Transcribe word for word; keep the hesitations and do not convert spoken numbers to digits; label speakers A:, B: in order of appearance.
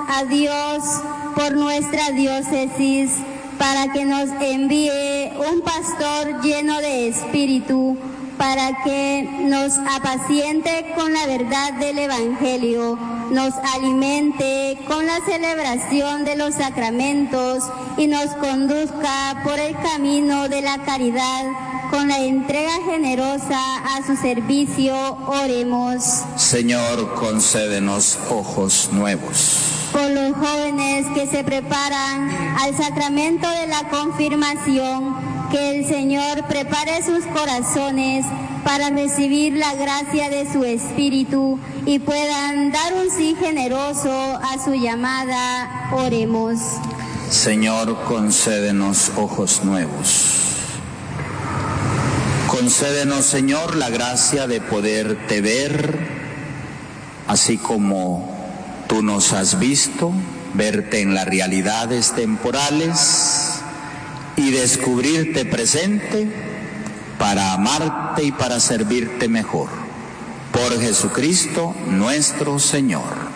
A: a Dios por nuestra diócesis para que nos envíe un pastor lleno de espíritu, para que nos apaciente con la verdad del Evangelio, nos alimente con la celebración de los sacramentos y nos conduzca por el camino de la caridad con la entrega generosa a su servicio. Oremos.
B: Señor, concédenos ojos nuevos.
A: Por los jóvenes que se preparan al sacramento de la confirmación, que el Señor prepare sus corazones para recibir la gracia de su Espíritu y puedan dar un sí generoso a su llamada. Oremos.
B: Señor, concédenos ojos nuevos. Concédenos, Señor, la gracia de poderte ver, así como tú nos has visto, verte en las realidades temporales y descubrirte presente para amarte y para servirte mejor. Por Jesucristo nuestro Señor.